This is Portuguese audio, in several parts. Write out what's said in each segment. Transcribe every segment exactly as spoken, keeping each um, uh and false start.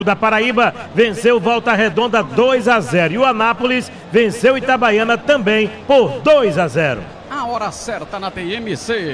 Da Paraíba venceu Volta Redonda dois a zero e o Anápolis venceu Itabaiana também por dois a zero. A hora certa na T M C.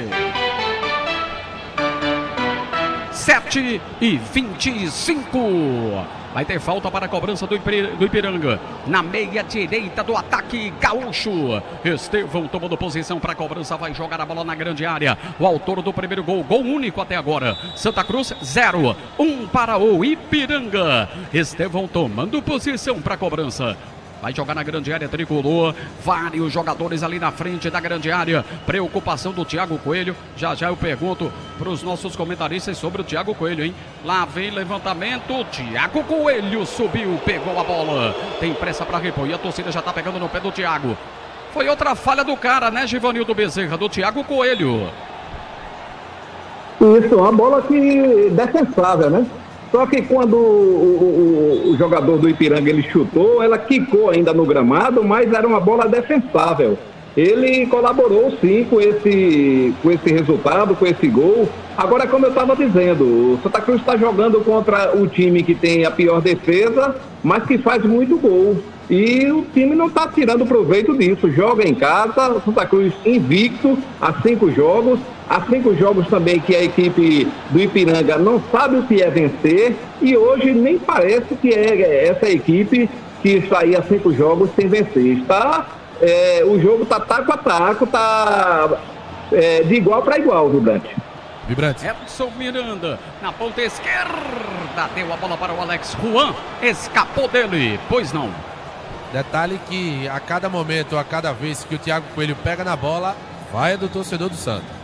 sete e vinte e cinco. Vai ter falta para a cobrança do Ipiranga. Na meia direita do ataque gaúcho. Estevão tomando posição para a cobrança. Vai jogar a bola na grande área. O autor do primeiro gol. Gol único até agora. Santa Cruz, zero. Um para o Ipiranga. Estevão tomando posição para a cobrança. Vai jogar na grande área tricolor. Vários jogadores ali na frente da grande área. Preocupação do Thiago Coelho. Já já eu pergunto para os nossos comentaristas sobre o Thiago Coelho, hein? Lá vem levantamento. Thiago Coelho subiu, pegou a bola. Tem pressa para repor. E a torcida já tá pegando no pé do Thiago. Foi outra falha do cara, né, Givanildo Bezerra? Do Thiago Coelho. Isso, uma bola que defensável, né? Só que quando o, o, o jogador do Ipiranga ele chutou, ela quicou ainda no gramado, mas era uma bola defensável. Ele colaborou sim com esse, com esse resultado, com esse gol. Agora, como eu estava dizendo, o Santa Cruz está jogando contra o time que tem a pior defesa, mas que faz muito gol. E o time não está tirando proveito disso. Joga em casa, o Santa Cruz invicto há cinco jogos. Há cinco jogos também que a equipe do Ipiranga não sabe o que é vencer. E hoje nem parece que é essa equipe que está aí há cinco jogos sem vencer. Está, é, o jogo está taco a taco, está é, de igual para igual, Vibrante. Vibrante. Edson Miranda na ponta esquerda. Deu a bola para o Alex Juan. Escapou dele. Pois não. Detalhe que a cada momento, a cada vez que o Thiago Coelho pega na bola, vai do torcedor do Santa.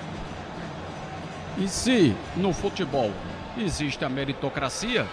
E se no futebol existe a meritocracia,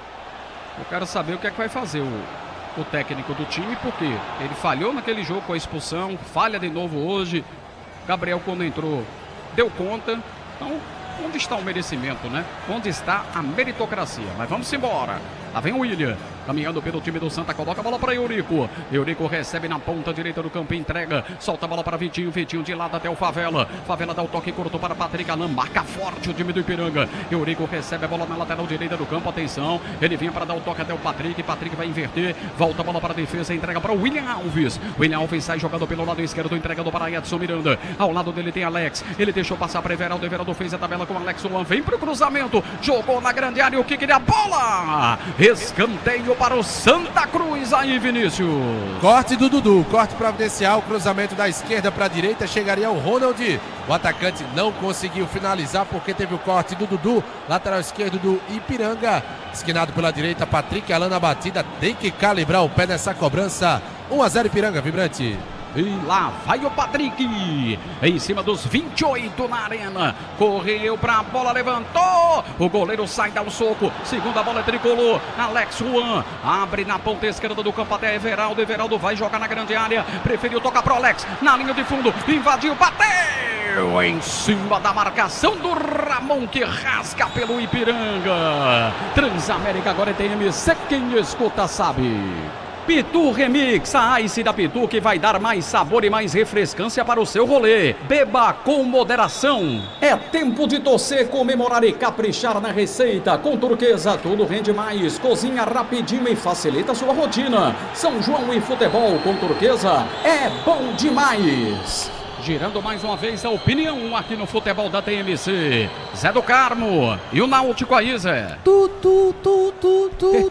eu quero saber o que é que vai fazer o, o técnico do time, porque ele falhou naquele jogo com a expulsão, falha de novo hoje. Gabriel, quando entrou, deu conta. Então, onde está o merecimento, né? Onde está a meritocracia? Mas vamos embora. Lá vem o William, caminhando pelo time do Santa, coloca a bola para Eurico. Eurico recebe na ponta direita do campo, entrega, solta a bola para Vitinho, Vitinho de lado até o Favela. Favela dá o toque curto para Patrick Alan, marca forte o time do Ipiranga. Eurico recebe a bola na lateral direita do campo, atenção, ele vinha para dar o toque até o Patrick, Patrick vai inverter, volta a bola para a defesa, entrega para o William Alves. William Alves sai jogando pelo lado esquerdo, entregando para Edson Miranda. Ao lado dele tem Alex, ele deixou passar para Everaldo, Everaldo fez a tabela com Alex Juan, vem para o cruzamento, jogou na grande área, o kick da bola! Escanteio para o Santa Cruz aí, Vinícius. Corte do Dudu, corte providencial, cruzamento da esquerda para a direita, chegaria o Ronald. O atacante não conseguiu finalizar porque teve o corte do Dudu, lateral esquerdo do Ipiranga. Esquinado pela direita, Patrick Alan na batida, tem que calibrar o pé nessa cobrança. um a zero Ipiranga, Vibrante. E lá vai o Patrick, em cima dos vinte e oito na arena, correu pra bola, levantou, o goleiro sai, dá o soco, segunda bola é tricolor, Alex Juan, abre na ponta esquerda do campo até Everaldo, Everaldo vai jogar na grande área, preferiu tocar pro Alex, na linha de fundo, invadiu, bateu, em cima da marcação do Ramon, que rasga pelo Ipiranga. Transamérica agora é T M C, quem escuta sabe. Pitu Remix, a Ice da Pitu que vai dar mais sabor e mais refrescância para o seu rolê. Beba com moderação. É tempo de torcer, comemorar e caprichar na receita. Com Turquesa tudo rende mais. Cozinha rapidinho e facilita sua rotina. São João e futebol com Turquesa é bom demais. Girando mais uma vez a opinião aqui no futebol da T M C. Zé do Carmo e o Náutico aí, Zé. Tu, tu, tu, tu, tu,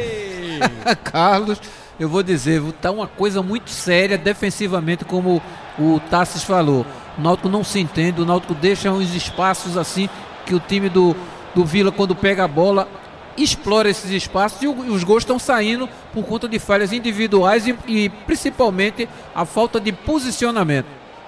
tu. Carlos, eu vou dizer, tá uma coisa muito séria defensivamente, como o Tassis falou. O Náutico não se entende, o Náutico deixa uns espaços assim que o time do, do Vila, quando pega a bola, explora esses espaços e os gols estão saindo por conta de falhas individuais e, e principalmente a falta de posicionamento.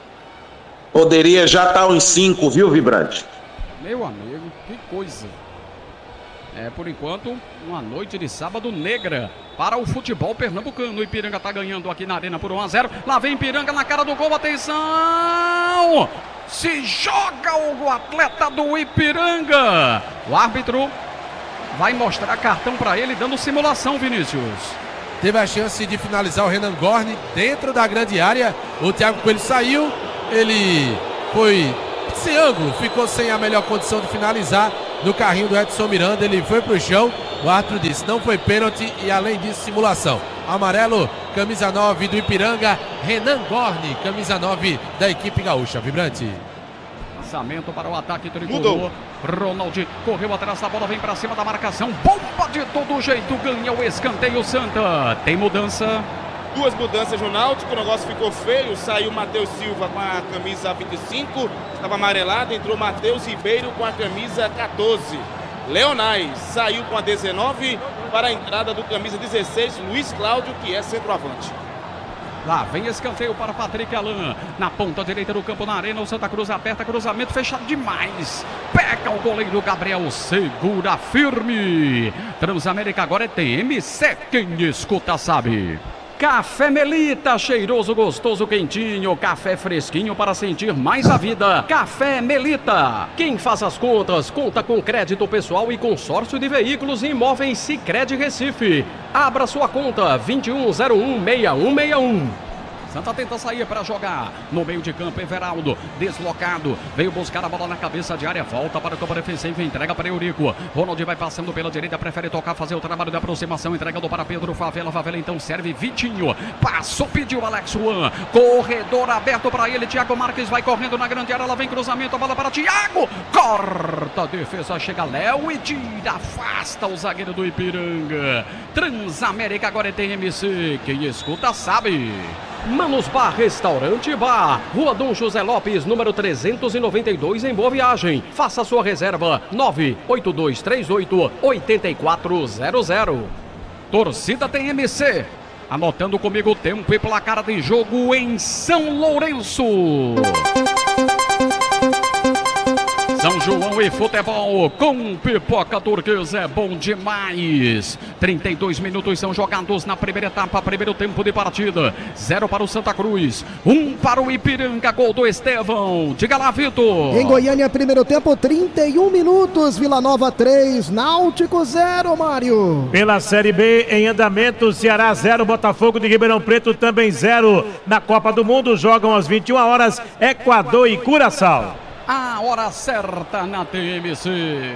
Poderia já estar uns cinco, viu, Vibrante? Meu amigo, que coisa. É, por enquanto, uma noite de sábado negra para o futebol pernambucano. O Ipiranga está ganhando aqui na arena por um a zero. Lá vem Ipiranga na cara do gol, atenção! Se joga o atleta do Ipiranga. O árbitro vai mostrar cartão para ele, dando simulação, Vinícius. Teve a chance de finalizar o Renan Gorni dentro da grande área. O Thiago Coelho saiu, ele foi sem ângulo, ficou sem a melhor condição de finalizar no carrinho do Edson Miranda. Ele foi pro chão O árbitro disse, não foi pênalti e além disso simulação. Amarelo, camisa nove do Ipiranga, Renan Gorni, camisa nove da equipe gaúcha. Vibrante. Lançamento para o ataque tricolor. Ronald correu atrás da bola, vem para cima da marcação. Bomba de todo jeito, ganha o escanteio Santa. Tem mudança. Duas mudanças no Náutico, o negócio ficou feio. Saiu Matheus Silva com a camisa vinte e cinco, estava amarelado. Entrou Matheus Ribeiro com a camisa quatorze. Leonais saiu com a dezenove para a entrada do camisa dezesseis, Luiz Cláudio, que é centroavante. Lá vem escanteio para Patrick Alain. Na ponta direita do campo, na arena, o Santa Cruz aperta, cruzamento fechado demais. Pega o goleiro Gabriel, segura firme. Transamérica agora é T M C, quem escuta sabe. Café Melita, cheiroso, gostoso, quentinho, café fresquinho para sentir mais a vida. Café Melita. Quem faz as contas, conta com crédito pessoal e consórcio de veículos e imóveis Sicredi Recife. Abra sua conta, vinte e um zero um, seis um seis um. Santa tenta sair para jogar no meio de campo. Everaldo deslocado, veio buscar a bola na cabeça de área, volta para o campo defensivo, entrega para Eurico. Ronald vai passando pela direita, prefere tocar, fazer o trabalho de aproximação, entregando para Pedro Favela. Favela então serve, Vitinho passou, pediu Alex Juan, corredor aberto para ele. Thiago Marques vai correndo na grande área, lá vem cruzamento, a bola para Thiago, corta a defesa, chega Léo e tira, afasta o zagueiro do Ipiranga. Transamérica agora é T M C, quem escuta sabe. Manos Bar, Restaurante Bar, Rua Dom José Lopes, número trezentos e noventa e dois, em Boa Viagem. Faça sua reserva, nove oito dois três oito, oito quatro zero zero. Torcida T M C, anotando comigo o tempo e placar de jogo em São Lourenço. São João e futebol com pipoca turquesa é bom demais. trinta e dois minutos são jogados na primeira etapa, primeiro tempo de partida. Zero para o Santa Cruz, um para o Ipiranga, gol do Estevão. Diga lá, Vitor. Em Goiânia, primeiro tempo, trinta e um minutos, Vila Nova três, Náutico zero, Mário. Pela Série B, em andamento, Ceará zero, Botafogo de Ribeirão Preto também zero. Na Copa do Mundo, jogam às vinte e uma horas, Equador e Curaçao. A hora certa na T M C.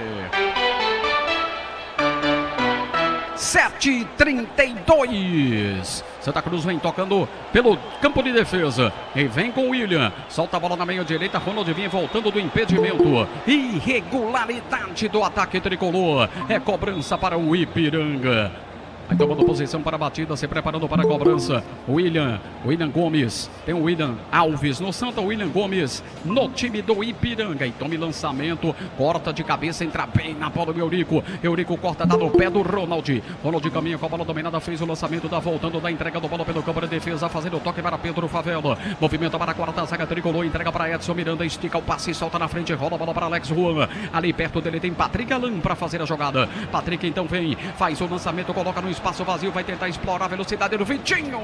sete e trinta e dois. Santa Cruz vem tocando pelo campo de defesa. E vem com o William. Solta a bola na meia direita. Ronald vinha voltando do impedimento. Irregularidade do ataque tricolor. É cobrança para o Ipiranga. Vai tomando posição para a batida, se preparando para a cobrança. William, William Gomes. Tem o William Alves no Santa, William Gomes no time do Ipiranga. E tome lançamento, corta de cabeça, entra bem na bola do Eurico. Eurico corta, dá no pé do Ronald. Ronald caminha com a bola dominada, fez o lançamento, tá voltando da entrega do bola pelo campo de defesa, fazendo o toque para Pedro Favela. Movimento para a quarta zaga tricolor, entrega para Edson Miranda, estica o passe, solta na frente, rola a bola para Alex Juan. Ali perto dele tem Patrick Alain para fazer a jogada. Patrick então vem, faz o lançamento, coloca no espaço vazio, vai tentar explorar a velocidade do Vitinho.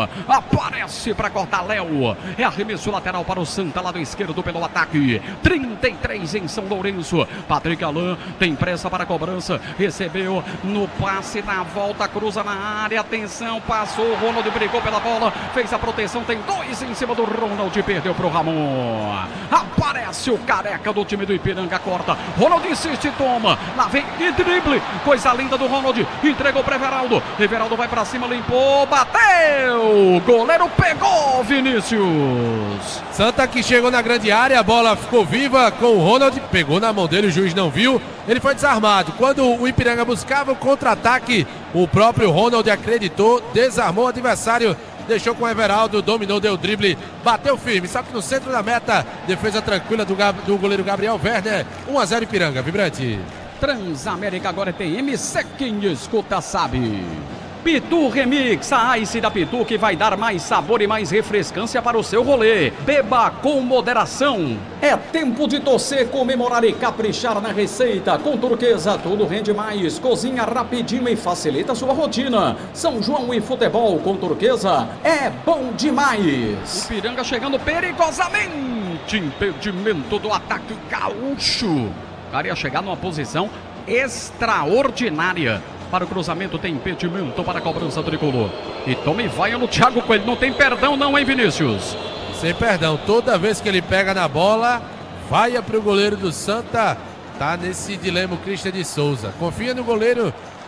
Aparece para cortar Léo. É arremesso lateral para o Santa, lado esquerdo pelo ataque. trinta e três em São Lourenço. Patrick Alain tem pressa para a cobrança. Recebeu no passe, na volta, cruza na área. Atenção, passou. O Ronald brigou pela bola, fez a proteção. Tem dois em cima do Ronald, perdeu para o Ramon. Aparece o careca do time do Ipiranga, corta. Ronald insiste, toma. Lá vem e drible. Coisa linda do Ronald. Entregou para Everaldo. Everaldo vai pra cima, limpou, bateu, goleiro pegou, Vinícius. Santa que chegou na grande área, a bola ficou viva com o Ronald, pegou na mão dele, o juiz não viu, ele foi desarmado. Quando o Ipiranga buscava o contra-ataque, o próprio Ronald acreditou, desarmou o adversário, deixou com o Everaldo, dominou, deu drible, bateu firme, só que no centro da meta, defesa tranquila do, do goleiro Gabriel Werner, um a zero Ipiranga, Vibrante. Transamérica agora é T M C, quem escuta sabe. Pitu Remix, a Ice da Pitu que vai dar mais sabor e mais refrescância para o seu rolê. Beba com moderação. É tempo de torcer, comemorar e caprichar na receita. Com Turquesa tudo rende mais. Cozinha rapidinho e facilita sua rotina. São João e futebol com Turquesa é bom demais. Ipiranga chegando perigosamente. Impedimento do ataque gaúcho. O cara ia chegar numa posição extraordinária. Para o cruzamento tem impedimento para a cobrança tricolor. E tome vaia no Thiago Coelho. Não tem perdão não, hein, Vinícius? Sem perdão. Toda vez que ele pega na bola, vaia para o goleiro do Santa. Tá nesse dilema o Christian de Souza. Confia no goleiro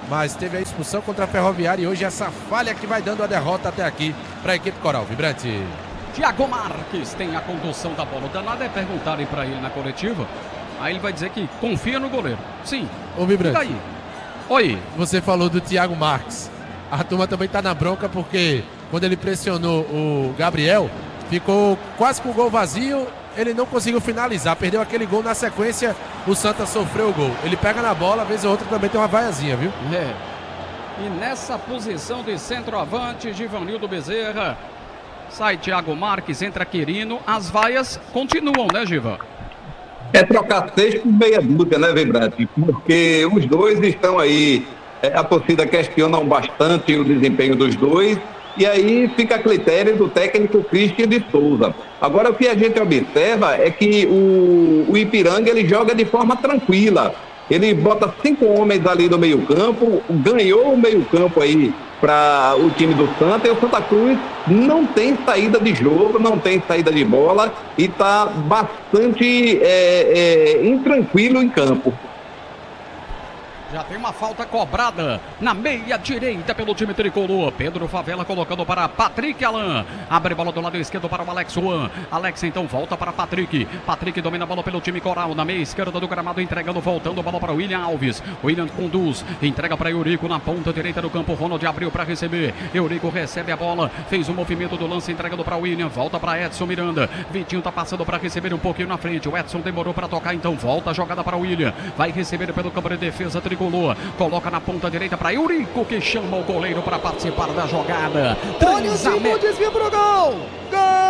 mas teve a expulsão contra a Ferroviária e hoje essa falha que vai dando a derrota até aqui para a equipe Coral Vibrante. Thiago Marques tem a condução da bola. O danado é perguntarem para ele na coletiva, aí ele vai dizer que confia no goleiro. Sim. Ô Vibrante, aí. Oi. Você falou do Thiago Marques. A turma também tá na bronca porque quando ele pressionou o Gabriel, ficou quase com o gol vazio, ele não conseguiu finalizar, perdeu aquele gol, na sequência o Santa sofreu o gol. Ele pega na bola, vez ou outra também tem uma vaiazinha, viu? É. E nessa posição de centroavante, Givanildo Bezerra, sai Thiago Marques, entra Quirino, as vaias continuam, né, Giva? É trocar seis por meia dúzia, né, Vibrante? Porque os dois estão aí, é, a torcida questiona bastante o desempenho dos dois, e aí fica a critério do técnico Christian de Souza. Agora, o que a gente observa é que o, o Ipiranga, ele joga de forma tranquila. Ele bota cinco homens ali no meio campo, ganhou o meio campo aí para o time do Santa, e o Santa Cruz não tem saída de jogo, não tem saída de bola e está bastante é, é, intranquilo em campo. Já tem uma falta cobrada na meia direita pelo time tricolor. Pedro Favela colocando para Patrick Alan. Abre bola do lado esquerdo para o Alex Juan. Alex então volta para Patrick. Patrick domina a bola pelo time Coral. Na meia esquerda do gramado, entregando, voltando a bola para o William Alves. William conduz, entrega para Eurico na ponta direita do campo. Ronald abriu para receber. Eurico recebe a bola, fez o movimento do lance, entregando para William. Volta para Edson Miranda. Vitinho tá passando para receber um pouquinho na frente. O Edson demorou para tocar, então volta a jogada para o William. Vai receber pelo campo de defesa tricolor. Coloca na ponta direita para Eurico, que chama o goleiro para participar da jogada. Olha o Simão, desvia pro gol! Gol!